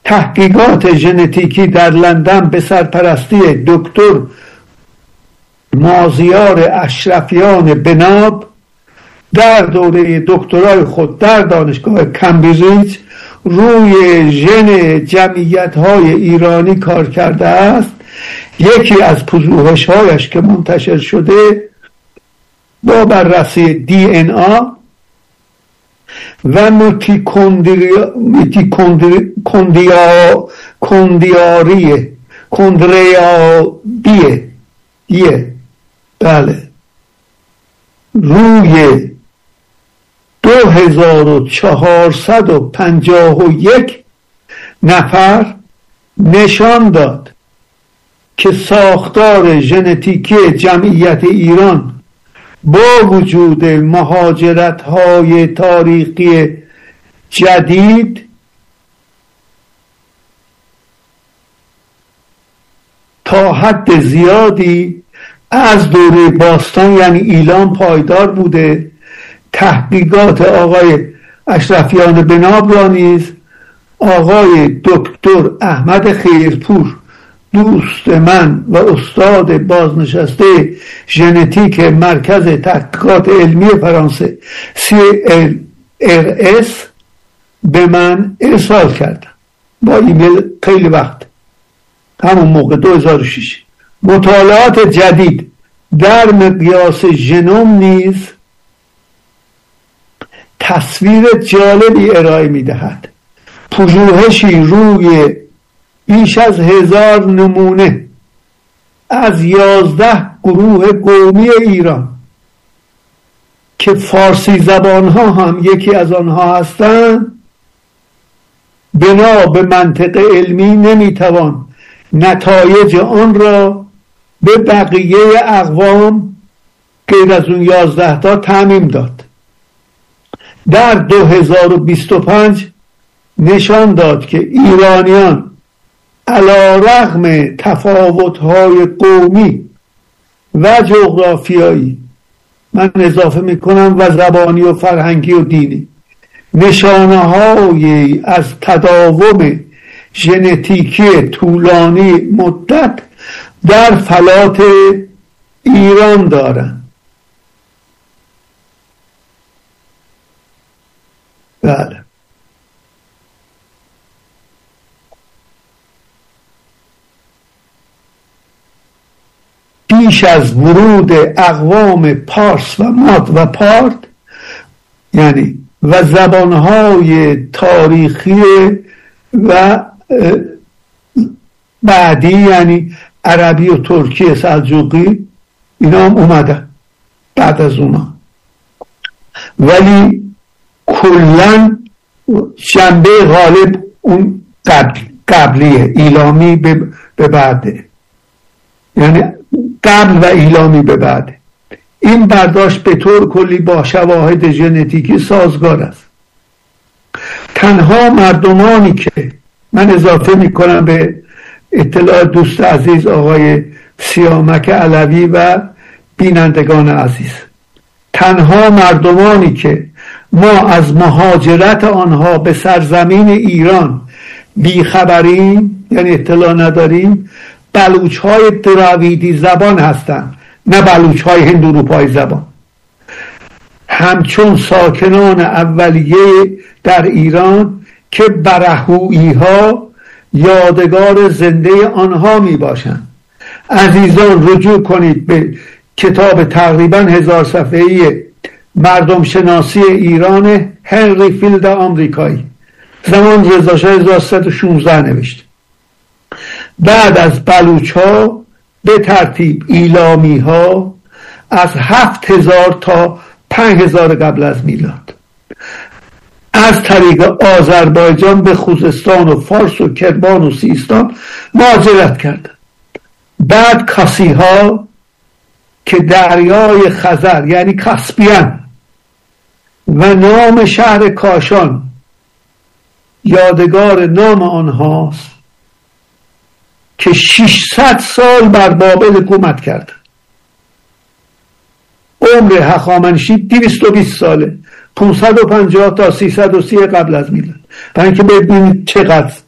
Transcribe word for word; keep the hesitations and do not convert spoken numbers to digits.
تحقیقات ژنتیکی در لندن به سرپرستی دکتر مازیار اشرفیان بناب در دوره دکترای خود در دانشگاه کمبریج روی ژن جمعیت‌های ایرانی کار کرده است. یکی از پژوهش‌هایش که منتشر شده با بررسی دی ان آ و میتوکندریا کندریا کندیاریه کندریابیه یه بله روی دو هزار و چهارصد و پنجاه و یک نفر نشان داد که ساختار ژنتیکی جمعیت ایران با وجود مهاجرت‌های تاریخی جدید تا حد زیادی از دوره باستان یعنی ایلام پایدار بوده. تحقیقات آقای اشرفیان بناب را نیز آقای دکتر احمد خیرپور دوست من و استاد بازنشسته ژنتیک مرکز تحقیقات علمی فرانسه سی ال ار اس به من ارسال کردن با ایمیل خیلی وقت، همون موقع دو هزار و شش. مطالعات جدید در مقیاس ژنوم نیز تصویر جالبی ارائه می‌دهد. پژوهشی روی بیش از هزار نمونه از یازده گروه قومی ایران که فارسی زبان ها هم یکی از آنها هستند، بنا به منطق علمی نمیتوان نتایج آن را به بقیه اقوام غیر از اون یازده تا تعمیم داد. در دو هزار و بیست و پنج نشان داد که ایرانیان علی رغم تفاوت‌های قومی و جغرافیایی، من اضافه میکنم و زبانی و فرهنگی و دینی، نشانه‌هایی از تداوم ژنتیکی طولانی مدت در فلات ایران دارند. بله. پیش از ورود اقوام پارس و ماد و پارت یعنی و زبانهای تاریخی و بعدی یعنی عربی و ترکی سلجوقی، اینا هم اومدن بعد از اونا، ولی کلن جنبه غالب اون قبل قبلیه، ایلامی به بعده، یعنی قبل و ایلامی به بعد. این برداشت به طور کلی با شواهد ژنتیکی سازگار است. تنها مردمانی که من اضافه میکنم به اطلاع دوست عزیز آقای سیامک علوی و بینندگان عزیز، تنها مردمانی که ما از مهاجرت آنها به سرزمین ایران بیخبریم یعنی اطلاع نداریم، بلوچ های دراویدی زبان هستند، نه بلوچ های هندوروپایی زبان. همچون ساکنان اولیه در ایران که برهوئی ها یادگار زنده آنها می باشند. عزیزان رجوع کنید به کتاب تقریبا هزار صفحه‌ای مردم شناسی ایران هنری فیلد آمریکایی، زمان رضا شاه هزار و سیصد و شانزده نوشته. بعد از بلوچ ها به ترتیب ایلامی ها از هفت هزار تا پنج هزار قبل از میلاد از طریق آذربایجان به خوزستان و فارس و کرمان و سیستان مهاجرت کردند. بعد کاسی ها که دریای خزر یعنی کاسپیان و نام شهر کاشان یادگار نام آنهاست که ششصد سال بر بابل حکومت کرد. عمر هخامنشی دویست و بیست ساله، پانصد و پنجاه تا سیصد و سی قبل از میلاد. برای اینکه ببینید چقدر